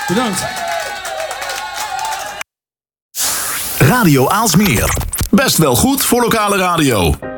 Bedankt. Radio Aalsmeer. Best wel goed voor lokale radio.